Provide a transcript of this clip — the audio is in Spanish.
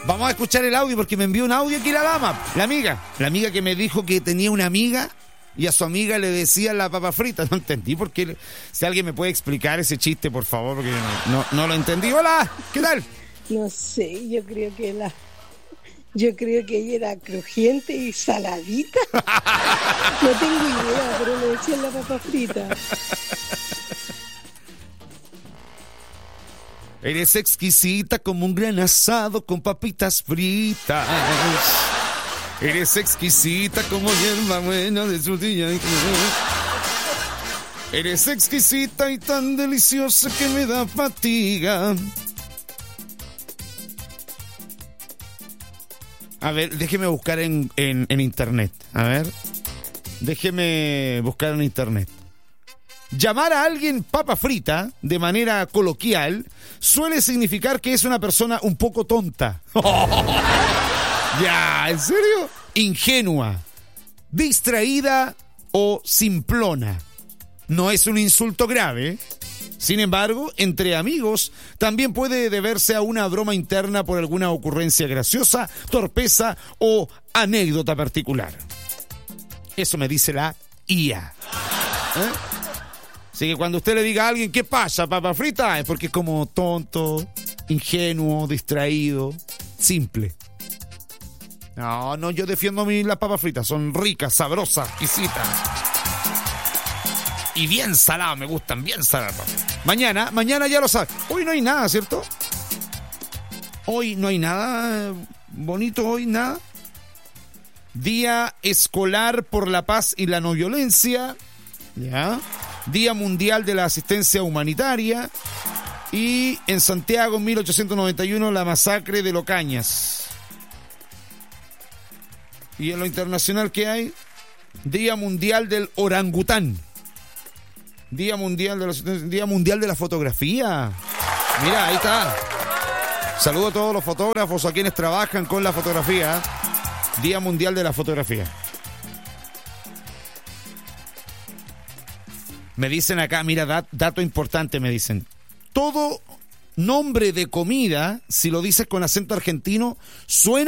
Vamos a escuchar el audio porque me envió un audio aquí la dama, la amiga que me dijo que tenía una amiga y a su amiga le decía la papa frita. No entendí por qué. Si alguien me puede explicar ese chiste, por favor, porque no lo entendí. Hola, ¿qué tal? No sé, yo creo que ella era crujiente y saladita. No tengo idea, pero le decían la papa frita. Eres exquisita como un gran asado con papitas fritas. Eres exquisita como hierba buena de su día. Eres exquisita y tan deliciosa que me da fatiga. A ver, déjeme buscar en internet. A ver, déjeme buscar en internet. Llamar a alguien papa frita de manera coloquial suele significar que es una persona un poco tonta. Ya, ¿en serio? Ingenua, distraída o simplona. No es un insulto grave. Sin embargo, entre amigos también puede deberse a una broma interna por alguna ocurrencia graciosa, torpeza o anécdota particular. Eso me dice la IA. Así que cuando usted le diga a alguien, ¿qué pasa, papa frita? Es porque es como tonto, ingenuo, distraído, simple. No, yo defiendo a mí las papas fritas. Son ricas, sabrosas, exquisitas. Y bien saladas, me gustan, bien saladas. Mañana ya lo sabes. Hoy no hay nada, ¿cierto? Hoy no hay nada bonito, hoy nada. Día Escolar por la Paz y la No Violencia. Ya. Día Mundial de la Asistencia Humanitaria. Y en Santiago, en 1891, la masacre de Locañas. Y en lo internacional, ¿qué hay? Día Mundial del Orangután. Día Mundial de la Fotografía. Mira, ahí está. Saludo a todos los fotógrafos, a quienes trabajan con la fotografía. Día Mundial de la Fotografía. Me dicen acá, mira, dato importante, me dicen. Todo nombre de comida, si lo dices con acento argentino, suena